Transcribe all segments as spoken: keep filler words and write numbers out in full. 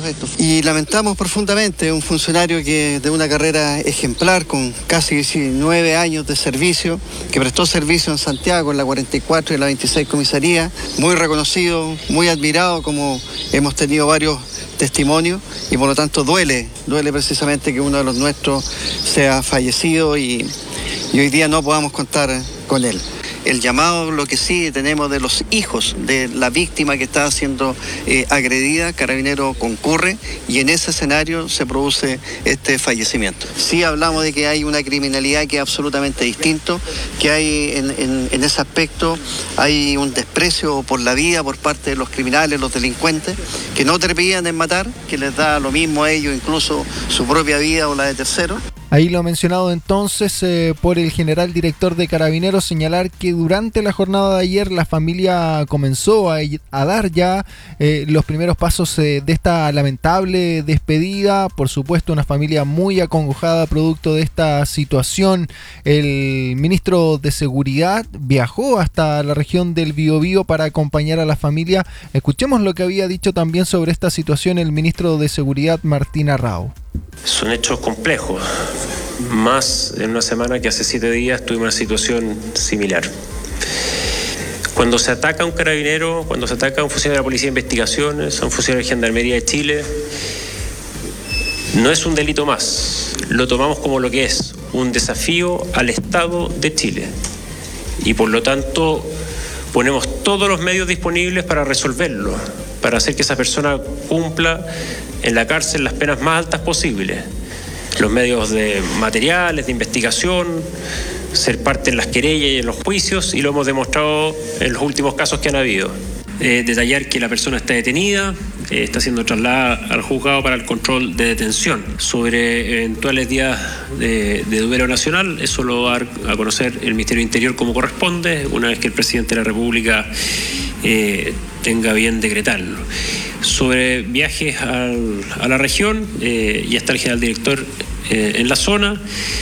estos. Y lamentamos profundamente un funcionario que de una carrera ejemplar, con casi diecinueve años de servicio, que prestó servicio en Santiago, en la cuarenta y cuatro y la veintiséis comisaría, muy reconocido, muy admirado, como hemos tenido varios testimonios, y por lo tanto duele, duele precisamente que uno de los nuestros sea fallecido y, y hoy día no podamos contar con él. El llamado, lo que sí tenemos de los hijos de la víctima que está siendo eh, agredida, Carabinero concurre y en ese escenario se produce este fallecimiento. Sí hablamos de que hay una criminalidad que es absolutamente distinto, que hay en, en, en ese aspecto hay un desprecio por la vida por parte de los criminales, los delincuentes, que no terminan en matar, que les da lo mismo a ellos, incluso su propia vida o la de terceros. Ahí lo mencionado entonces eh, por el general director de Carabineros, señalar que durante la jornada de ayer la familia comenzó a, a dar ya eh, los primeros pasos eh, de esta lamentable despedida. Por supuesto, una familia muy acongojada producto de esta situación. El ministro de Seguridad viajó hasta la región del Biobío para acompañar a la familia. Escuchemos lo que había dicho también sobre esta situación el ministro de Seguridad, Martín Arrau. Son hechos complejos, más en una semana que hace siete días tuvimos una situación similar. Cuando se ataca a un carabinero, cuando se ataca a un funcionario de la Policía de Investigaciones, a un funcionario de Gendarmería de Chile, no es un delito más, lo tomamos como lo que es, un desafío al Estado de Chile. Y por lo tanto ponemos todos los medios disponibles para resolverlo, para hacer que esa persona cumpla en la cárcel las penas más altas posibles. Los medios de materiales, de investigación, ser parte en las querellas y en los juicios, y lo hemos demostrado en los últimos casos que han habido. Eh, detallar que la persona está detenida, eh, está siendo trasladada al juzgado para el control de detención. Sobre eventuales días de, de duelo nacional, eso lo va a dar a conocer el Ministerio del Interior como corresponde, una vez que el presidente de la República eh, tenga bien decretarlo. Sobre viajes al, a la región, eh, ya está el general director eh, en la zona.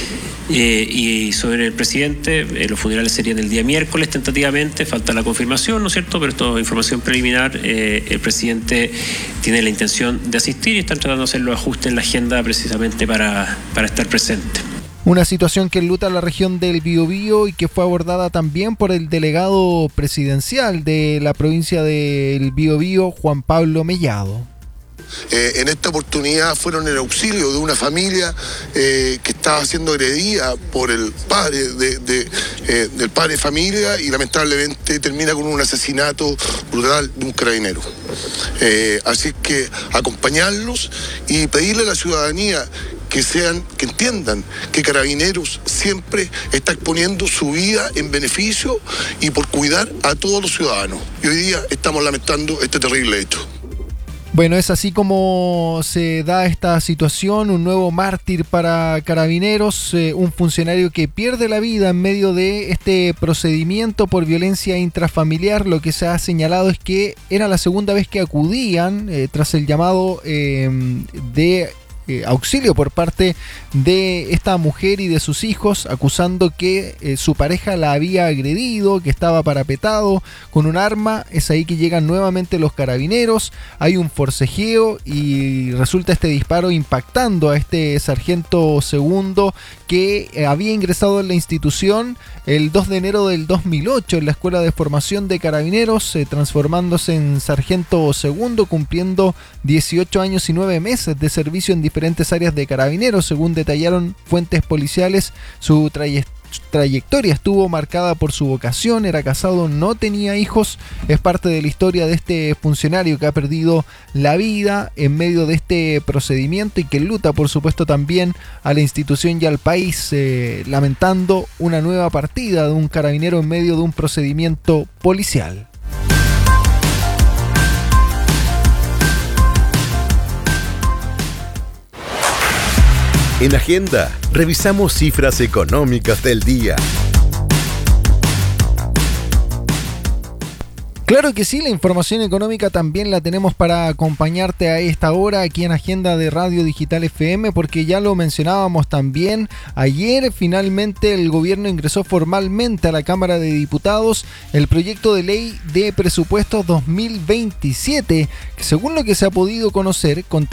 Eh, y sobre el presidente, eh, los funerales serían el día miércoles tentativamente, falta la confirmación, ¿no es cierto? Pero esto es información preliminar. Eh, el presidente tiene la intención de asistir y están tratando de hacer los ajustes en la agenda precisamente para, para estar presente. Una situación que enluta la región del Biobío y que fue abordada también por el delegado presidencial de la provincia del Biobío, Juan Pablo Mellado. Eh, en esta oportunidad fueron el auxilio de una familia eh, que estaba siendo agredida por el padre de, de, eh, del padre de familia, y lamentablemente termina con un asesinato brutal de un carabinero. Eh, así que acompañarlos y pedirle a la ciudadanía que sean, que entiendan que Carabineros siempre está exponiendo su vida en beneficio y por cuidar a todos los ciudadanos. Y hoy día estamos lamentando este terrible hecho. Bueno, es así como se da esta situación, un nuevo mártir para Carabineros, eh, un funcionario que pierde la vida en medio de este procedimiento por violencia intrafamiliar. Lo que se ha señalado es que era la segunda vez que acudían eh, tras el llamado eh, de Eh, auxilio por parte de esta mujer y de sus hijos, acusando que eh, su pareja la había agredido, que estaba parapetado con un arma. Es ahí que llegan nuevamente los carabineros, hay un forcejeo y resulta este disparo impactando a este sargento segundo que eh, había ingresado en la institución el dos de enero del dos mil ocho en la Escuela de Formación de Carabineros, eh, transformándose en sargento segundo, cumpliendo dieciocho años y nueve meses de servicio en diferentes áreas de Carabineros. Según detallaron fuentes policiales, su trayectoria trayectoria estuvo marcada por su vocación, era casado, no tenía hijos. Es parte de la historia de este funcionario que ha perdido la vida en medio de este procedimiento y que luta, por supuesto, también a la institución y al país, eh, lamentando una nueva partida de un carabinero en medio de un procedimiento policial. En Agenda, revisamos cifras económicas del día. Claro que sí, la información económica también la tenemos para acompañarte a esta hora aquí en Agenda de Radio Digital F M, porque ya lo mencionábamos también, ayer finalmente el gobierno ingresó formalmente a la Cámara de Diputados el proyecto de ley de presupuestos dos mil veintisiete, que según lo que se ha podido conocer,